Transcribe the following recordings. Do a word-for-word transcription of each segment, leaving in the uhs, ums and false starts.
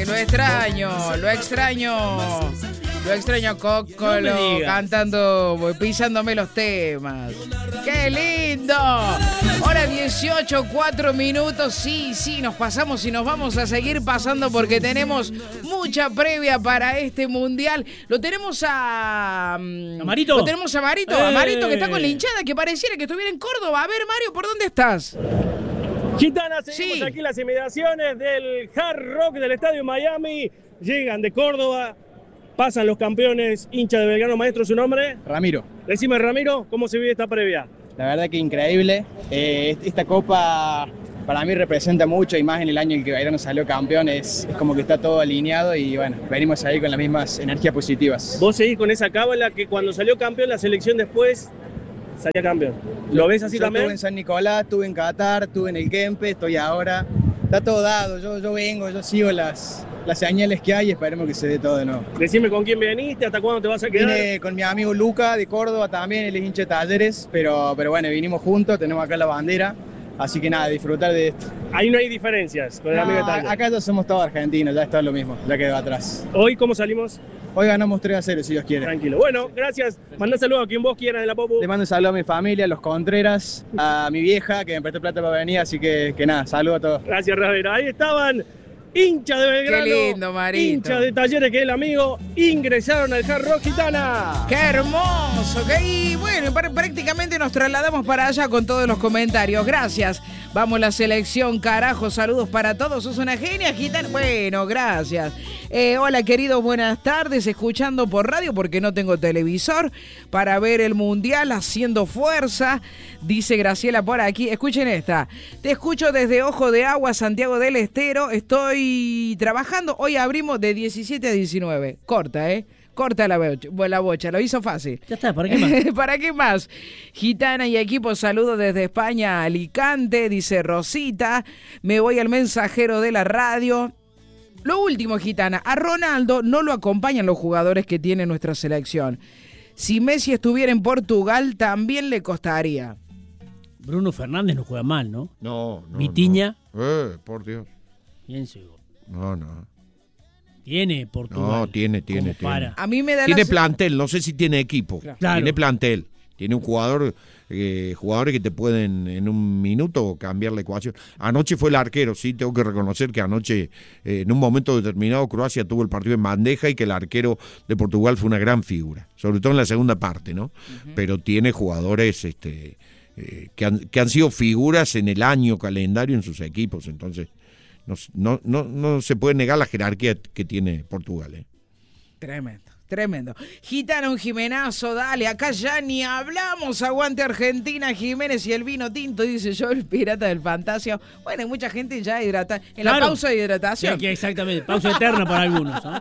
lo extraño, lo extraño. Lo extraño Cócolo No cantando, pisándome los temas. ¡Qué lindo! Hora dieciocho, cuatro minutos. Sí, sí, nos pasamos y nos vamos a seguir pasando porque tenemos mucha previa para este mundial. Lo tenemos a... ¿A Marito? Lo tenemos a Marito, ¡Eh! a Marito que está con la hinchada, que pareciera que estuviera en Córdoba. A ver, Mario, ¿por dónde estás? Gitana, seguimos Sí. aquí en las inmediaciones del Hard Rock del Estadio Miami. Llegan de Córdoba, pasan los campeones, hincha de Belgrano. Maestro, ¿su nombre? Ramiro, Decime, Ramiro, ¿cómo se vive esta previa? la verdad que increíble. Eh, esta copa para mí representa mucho y más en el año en que Belgrano salió campeón. Es, es como que está todo alineado y bueno, venimos ahí con las mismas energías positivas. Vos seguís con esa cábala que cuando salió campeón la selección después salía campeón. ¿Lo ves así Yo también? estuve en San Nicolás, estuve en Qatar, estuve en el Kempe, estoy ahora. Está todo dado, yo, yo vengo, yo sigo las, las señales que hay y esperemos que se dé todo de nuevo. Decime con quién viniste, hasta cuándo te vas a quedar. Vine con mi amigo Luca de Córdoba también, él es hincha de Talleres, pero, pero bueno, vinimos juntos, tenemos acá la bandera, así que nada, disfrutar de esto. Ahí no hay diferencias con el No, amigo de Talleres. acá ya somos todos argentinos, ya está lo mismo, ya quedó atrás. Hoy, ¿cómo salimos? Hoy ganamos tres a cero si Dios quiere. Tranquilo. Bueno, gracias. Mandá saludos a quien vos quieras de la Popu. Le mando un saludo a mi familia, a los Contreras, a mi vieja que me prestó plata para venir, así que, que nada, saludo a todos. Gracias, Ravera. Ahí estaban, hincha de Belgrano, Qué lindo, Marito. hincha de Talleres, que es el amigo, ingresaron al Hard Rock Gitana. ¡Qué hermoso! ¿Qué? Y bueno, pr- prácticamente nos trasladamos para allá con todos los comentarios. Gracias. Vamos la selección, carajo. Saludos para todos. Sos una genia, gitana. Bueno, gracias. Eh, hola, queridos, buenas tardes. Escuchando por radio porque no tengo televisor para ver el mundial haciendo fuerza. Dice Graciela por aquí. Escuchen esta. Te escucho desde Ojo de Agua, Santiago del Estero. Estoy trabajando. Hoy abrimos de diecisiete a diecinueve. Corta, ¿eh? Corta la bocha, la bocha, lo hizo fácil. Ya está, ¿para qué más? ¿Para qué más? Gitana y equipo, saludos desde España, Alicante, dice Rosita. Me voy al mensajero de la radio. Lo último, Gitana, a Ronaldo no lo acompañan los jugadores que tiene nuestra selección. Si Messi estuviera en Portugal, también le costaría. Bruno Fernández no juega mal, ¿no? No, no. Vitiña. No. Eh, por Dios. Pienso yo. No, no. Tiene Portugal. No, tiene, tiene, como para. tiene. A mí me da Tiene la... plantel, no sé si tiene equipo. Claro. Tiene plantel. Tiene un jugador, eh, jugadores que te pueden en un minuto cambiar la ecuación. Anoche fue el arquero, sí, tengo que reconocer que anoche, eh, en un momento determinado, Croacia tuvo el partido en bandeja y que el arquero de Portugal fue una gran figura, sobre todo en la segunda parte, ¿no? Uh-huh. Pero tiene jugadores este, eh, que, han, que han sido figuras en el año calendario en sus equipos, entonces no, no, no, no se puede negar la jerarquía que tiene Portugal, ¿eh? Tremendo. Tremendo. Gitana, un Jimenazo, dale, acá ya ni hablamos. Aguante Argentina, Jiménez y el vino tinto, dice yo, el pirata del Fantasio. Bueno, hay mucha gente ya hidrata en Claro. la pausa de hidratación. Sí, que exactamente, pausa eterna para algunos, ¿no?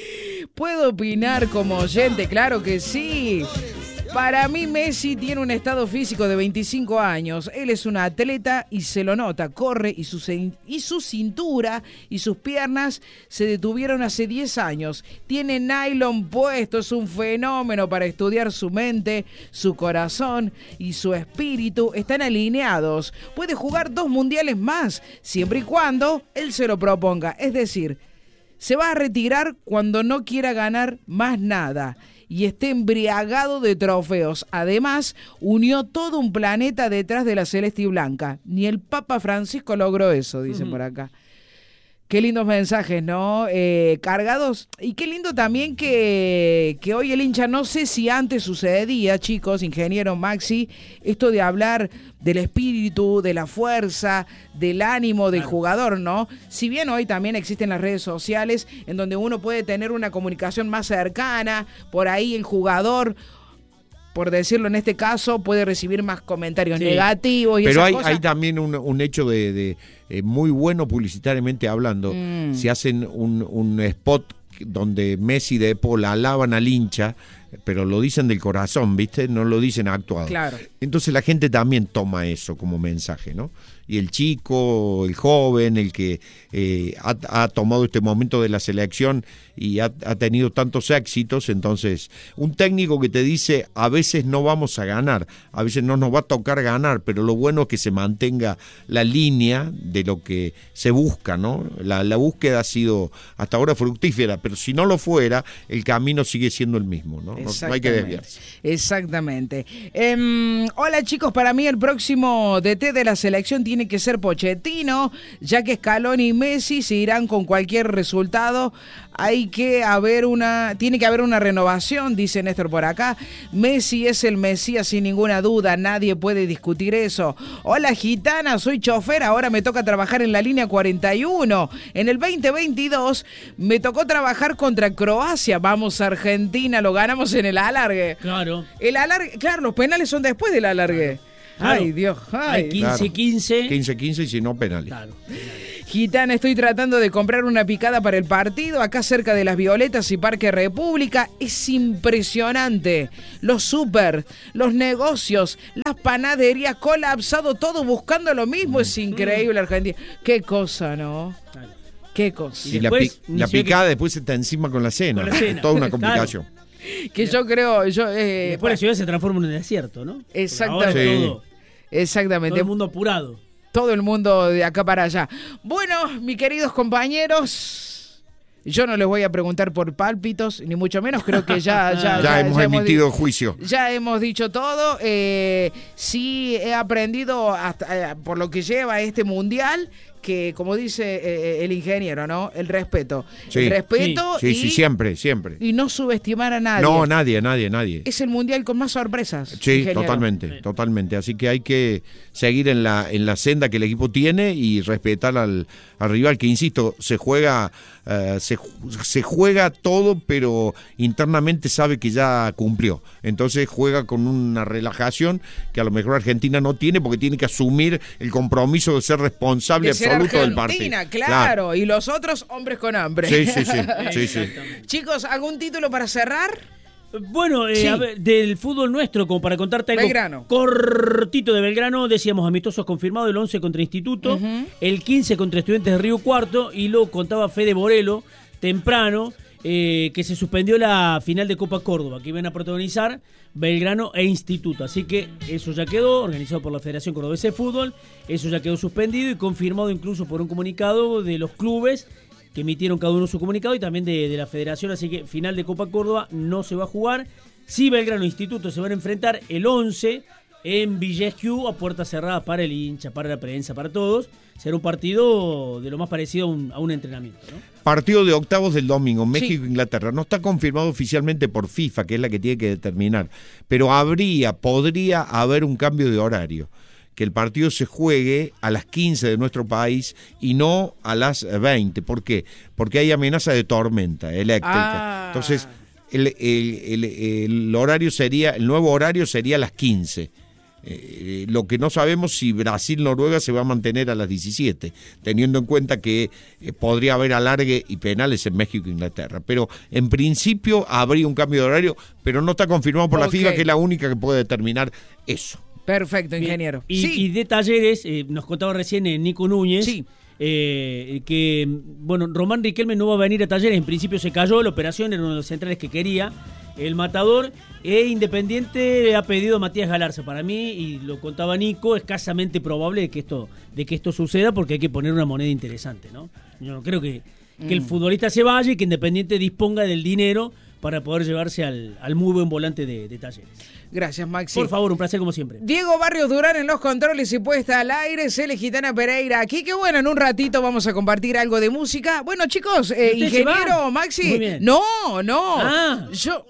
¿Puedo opinar como oyente? Claro que sí. Para mí Messi tiene un estado físico de veinticinco años. Él es un atleta y se lo nota. Corre y su, y su cintura y sus piernas se detuvieron hace diez años. Tiene nylon puesto. Es un fenómeno para estudiar su mente, su corazón y su espíritu. Están alineados. Puede jugar dos mundiales más, siempre y cuando él se lo proponga. Es decir, se va a retirar cuando no quiera ganar más nada y esté embriagado de trofeos. Además, unió todo un planeta detrás de la celeste y blanca. Ni el Papa Francisco logró eso, dicen uh-huh. por acá. Qué lindos mensajes, ¿no? Eh, cargados. Y qué lindo también que, que hoy el hincha, no sé si antes sucedía, chicos, ingeniero Maxi, esto de hablar del espíritu, de la fuerza, del ánimo del claro. jugador, ¿no? Si bien hoy también existen las redes sociales en donde uno puede tener una comunicación más cercana, por ahí el jugador, por decirlo en este caso, puede recibir más comentarios sí. negativos y pero esas hay, cosas. hay también un, un hecho de, de eh, muy bueno publicitariamente hablando. Mm. Si hacen un, un spot donde Messi de Paul alaban al hincha, pero lo dicen del corazón, ¿viste? No lo dicen actuado. Claro. Entonces la gente también toma eso como mensaje, ¿no? Y el chico, el joven, el que eh, ha, ha tomado este momento de la selección y ha, ha tenido tantos éxitos, entonces un técnico que te dice a veces no vamos a ganar, a veces no nos va a tocar ganar, pero lo bueno es que se mantenga la línea de lo que se busca, ¿no? La, la búsqueda ha sido hasta ahora fructífera, pero si no lo fuera, el camino sigue siendo el mismo, ¿no? No, no hay que desviarse. Exactamente. Eh, hola chicos, para mí el próximo D T de la selección tiene que ser Pochettino, ya que Scaloni y Messi se irán con cualquier resultado. Hay que haber una, tiene que haber una renovación, dice Néstor por acá. Messi es el Mesías sin ninguna duda, nadie puede discutir eso. Hola gitana, soy chofer, ahora me toca trabajar en la línea cuarenta y uno. En el veinte veintidós me tocó trabajar contra Croacia. Vamos Argentina, lo ganamos en el alargue. Claro. El alargue, claro, los penales son después del alargue. Claro. Ay, Dios. Ay. Hay quince quince. quince quince y si no, penales. Claro. Gitana, estoy tratando de comprar una picada para el partido, acá cerca de Las Violetas y Parque República. Es impresionante. Los súper, los negocios, las panaderías, colapsado todo buscando lo mismo. Es increíble, Argentina. Qué cosa, ¿no? Claro. Qué cosa. Y, Y la, después, pi- la inició picada que- después está encima con la cena. Con la cena. Toda una Claro. complicación. Que yo creo, yo... eh, Y después la ciudad se transforma en un desierto, ¿no? Porque Exactamente. ahora es Sí. todo, exactamente. todo el mundo apurado. Todo el mundo de acá para allá. Bueno, mis queridos compañeros, yo no les voy a preguntar por pálpitos, ni mucho menos, creo que ya... Ya, Ya, hemos emitido di- juicio. Ya hemos dicho todo. Eh, sí he aprendido hasta, eh, por lo que lleva este mundial, que como dice eh, el ingeniero, ¿no? El respeto. Sí. El respeto Sí, y, sí, siempre, siempre. y no subestimar a nadie. No, nadie, nadie, nadie. Es el mundial con más sorpresas. Sí, ingeniero. totalmente, Sí. totalmente. Así que hay que seguir en la en la senda que el equipo tiene y respetar al, al rival, que insisto, se juega eh, se, ju- se juega todo, pero internamente sabe que ya cumplió. Entonces juega con una relajación que a lo mejor Argentina no tiene, porque tiene que asumir el compromiso de ser responsable De ser absoluto del partido. Argentina, claro. Y los otros, hombres con hambre. Sí, sí, sí, sí, sí. Chicos, ¿algún título para cerrar? Bueno, eh, Sí. a ver, del fútbol nuestro, como para contarte algo Belgrano. cortito de Belgrano, decíamos amistosos confirmados, el once contra Instituto, Ujú. el quince contra Estudiantes de Río Cuarto, y luego contaba Fede Borelo, temprano, eh, que se suspendió la final de Copa Córdoba, que iban a protagonizar Belgrano e Instituto. Así que eso ya quedó, organizado por la Federación Cordobesa de Fútbol, eso ya quedó suspendido y confirmado incluso por un comunicado de los clubes que emitieron cada uno su comunicado y también de, de la federación, así que final de Copa Córdoba no se va a jugar. Sí, Belgrano e Instituto se van a enfrentar el once en Villescu a puerta cerrada para el hincha, para la prensa, para todos. Será un partido de lo más parecido a un, a un entrenamiento, ¿no? Partido de octavos del domingo, México-Inglaterra. No está confirmado oficialmente por FIFA, que es la que tiene que determinar, pero habría, podría haber un cambio de horario. Que el partido se juegue a las quince de nuestro país y no a las veinte. ¿Por qué? Porque hay amenaza de tormenta eléctrica. Ah. Entonces, el, el- el- el horario sería, el nuevo horario sería a las quince. Eh, lo que no sabemos si Brasil-Noruega se va a mantener a las diecisiete, teniendo en cuenta que eh, podría haber alargue y penales en México e Inglaterra. Pero en principio habría un cambio de horario, pero no está confirmado por la Ok. FIFA, que es la única que puede determinar eso. Perfecto, ingeniero. Y, sí. y de Talleres, eh, nos contaba recién eh, Nico Núñez, Sí. eh, que bueno, Román Riquelme no va a venir a Talleres, en principio se cayó, la operación era uno de los centrales que quería el Matador, e Independiente le ha pedido a Matías Galarza. Para mí, y lo contaba Nico, es escasamente probable de que esto, de que esto suceda, porque hay que poner una moneda interesante, ¿no? Yo no creo que, que el futbolista se vaya y que Independiente disponga del dinero para poder llevarse al, al muy buen volante de, de Talleres. Gracias, Maxi. Por favor, un placer como siempre. Diego Barrios Durán en los controles y puesta al aire, Cele Gitana Pereira aquí, que bueno, en un ratito vamos a compartir algo de música. Bueno, chicos, eh, ¿Usted se ingeniero va? Maxi. Muy bien. No, no. Ah. Yo.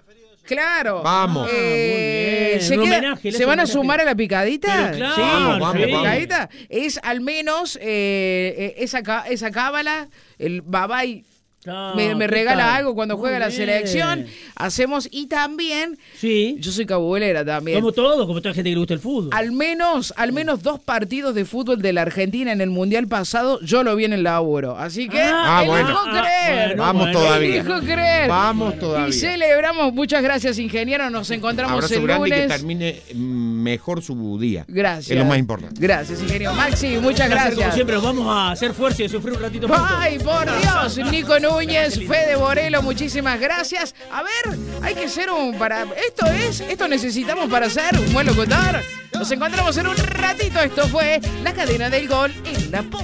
Claro. Vamos. Eh, Ah, muy bien. ¿se, Un queda- homenaje, le ¿se hace van a homenaje. sumar a la picadita? Pero claro, Sí, Vamos, vamos, la vamos. picadita es al menos eh, eh, esa, ca- esa cábala, el babay Ah, me, me ¿qué regala tal? algo cuando Muy juega la bien. selección. Hacemos, y también, Sí. yo soy cabulera también. Como todo, como toda gente que le gusta el fútbol. Al menos, al menos dos partidos de fútbol de la Argentina en el Mundial pasado, yo lo vi en el laburo. Así que, Ah, elijo bueno. creer. bueno, Vamos bueno. todavía. Elijo creer. Vamos Y todavía. celebramos. Muchas gracias, ingeniero. Nos encontramos Abrazo el grande y que lunes. termine mm, mejor su día. Gracias. Es lo más importante. Gracias, ingeniero. Maxi, muchas Como gracias. siempre, nos vamos a hacer fuerza y a sufrir un ratito juntos. Ay, por Dios, Nico Núñez, Fede Borelo, muchísimas gracias. A ver, hay que ser un para esto es, esto necesitamos para ser un buen locutor. Nos encontramos en un ratito. Esto fue La Cadena del Gol en la